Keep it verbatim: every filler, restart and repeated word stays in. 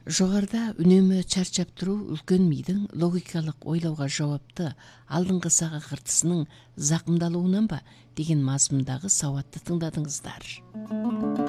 Жогоруда үнөмө чарчап туруу үлкөн мидин логикалык ойлоого жоопты алдыңкы сага кыртысынын закымдалуунан ба деген мазмундагы сабатты тыңдадыңыздар.